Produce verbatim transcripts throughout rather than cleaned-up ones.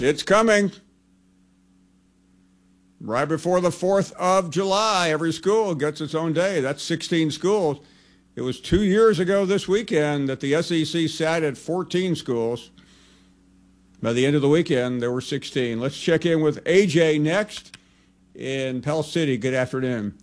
It's coming. Right before the fourth of July, every school gets its own day. That's sixteen schools. It was two years ago this weekend that the S E C sat at fourteen schools. By the end of the weekend, there were sixteen. Let's check in with A J next in Pell City. Good afternoon.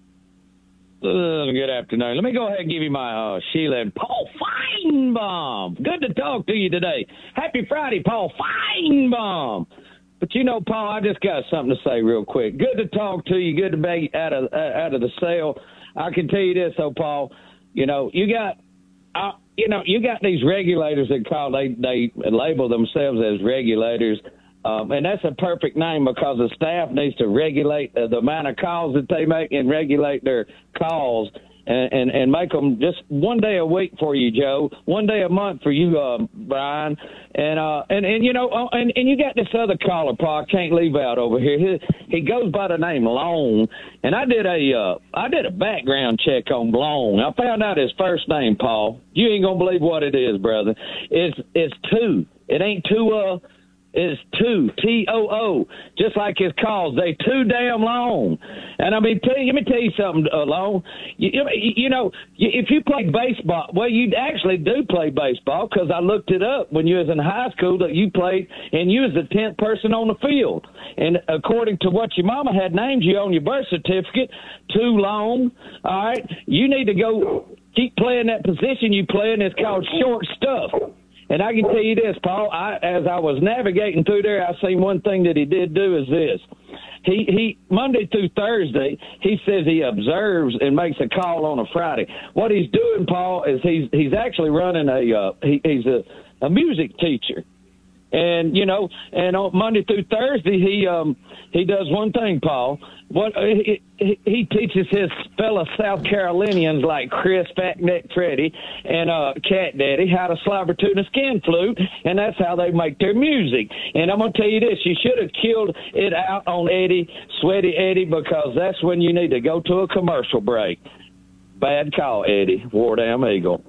Uh, good afternoon. Let me go ahead and give you my uh, Sheila and Paul Feinbaum. Good to talk to you today. Happy Friday, Paul Feinbaum. But you know, Paul, I just got something to say real quick. Good to talk to you. Good to be out of uh, out of the cell. I can tell you this, though, Paul. You know, you got, uh, you know, you got these regulators that call they they label themselves as regulators. Um, and that's a perfect name because the staff needs to regulate uh, the amount of calls that they make and regulate their calls and, and, and make them just one day a week for you, Joe, one day a month for you, uh, Brian. And, uh, and, and, you know, uh, and, and you got this other caller, Paul, I can't leave out over here. He, he goes by the name Long. And I did a, uh, I did a background check on Long. I found out his first name, Paul. You ain't going to believe what it is, brother. It's, it's two. It ain't two, uh, It's two, T O O, just like his calls. They too damn long. And I mean, tell you, let me tell you something, uh, Long. You, you, you know, if you play baseball, well, you actually do play baseball because I looked it up when you was in high school that you played, and you was the tenth person on the field. And according to what your mama had named you on your birth certificate, too long, all right, you need to go keep playing that position you play, and it's called short stuff. And I can tell you this, Paul, I, as I was navigating through there, I seen one thing that he did do is this. He, he Monday through Thursday, he says he observes and makes a call on a Friday. What he's doing, Paul, is he's he's actually running a uh, he, he's a, a music teacher. And, you know, and on Monday through Thursday, he um he does one thing, Paul. What he, he, he teaches his fellow South Carolinians like Chris Fatneck Freddy and uh, Cat Daddy how to slobber tune a skin flute, and that's how they make their music. And I'm going to tell you this, you should have killed it out on Eddie, Sweaty Eddie, because that's when you need to go to a commercial break. Bad call, Eddie, Wardam Eagle.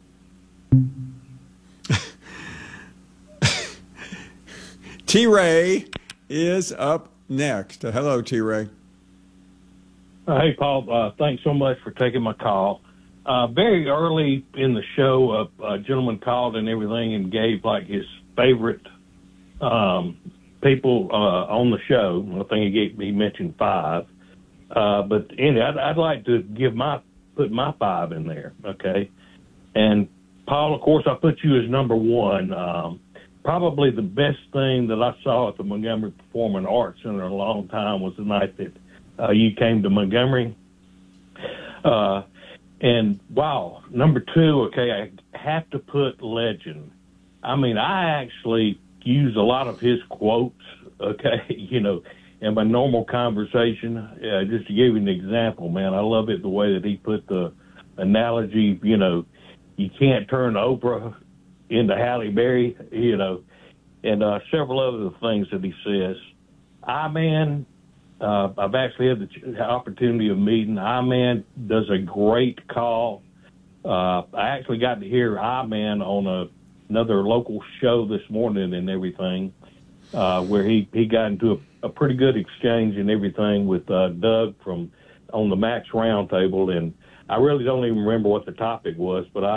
T-Ray is up next. Uh, hello, T-Ray. Uh, hey, Paul. Uh, thanks so much for taking my call. Uh, very early in the show, uh, a gentleman called and everything and gave, like, his favorite um, people uh, on the show. I think he, gave, he mentioned five. Uh, but anyway, I'd, I'd like to give my put my five in there, okay? And, Paul, of course, I put you as number one. Um, probably the best thing that I saw at the Montgomery Performing Arts Center in a long time was the night that uh, you came to Montgomery. Uh, and, wow, number two, okay, I have to put Legend. I mean, I actually use a lot of his quotes, okay, you know, in my normal conversation. Uh, just to give you an example, man, I love it the way that he put the analogy, you know, you can't turn Oprah into Halle Berry, you know, and uh, several other things that he says. I-Man, uh, I've actually had the opportunity of meeting. I-Man does a great call. Uh, I actually got to hear I-Man on a, another local show this morning and everything, uh, where he, he got into a, a pretty good exchange and everything with uh, Doug from on the Max Roundtable, and I really don't even remember what the topic was, but I